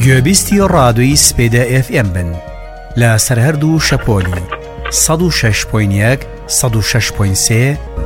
گوێبیستی ڕادۆیی سپێدە FM بن لە سەرهەردوو شەپۆلی 106.1 106.3